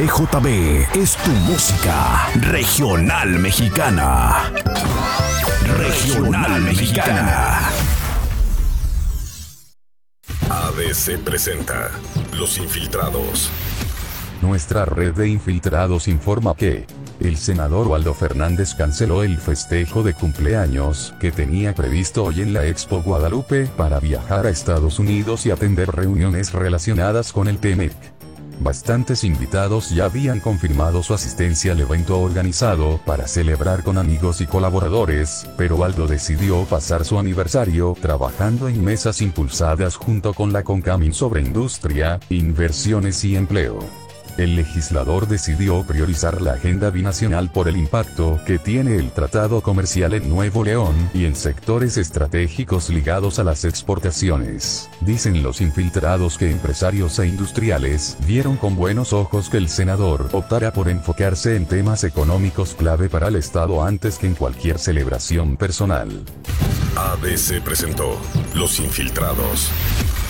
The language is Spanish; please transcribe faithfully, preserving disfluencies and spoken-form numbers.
B J B es tu música regional mexicana. Regional mexicana. A B C presenta Los Infiltrados. Nuestra red de infiltrados informa que el senador Waldo Fernández canceló el festejo de cumpleaños que tenía previsto hoy en la Expo Guadalupe para viajar a Estados Unidos y atender reuniones relacionadas con el T M E C. Bastantes invitados ya habían confirmado su asistencia al evento organizado para celebrar con amigos y colaboradores, pero Waldo decidió pasar su aniversario trabajando en mesas impulsadas junto con la CONCAMIN sobre industria, inversiones y empleo. El legislador decidió priorizar la agenda binacional por el impacto que tiene el tratado comercial en Nuevo León y en sectores estratégicos ligados a las exportaciones. Dicen los infiltrados que empresarios e industriales vieron con buenos ojos que el senador optara por enfocarse en temas económicos clave para el Estado antes que en cualquier celebración personal. A B C presentó Los Infiltrados.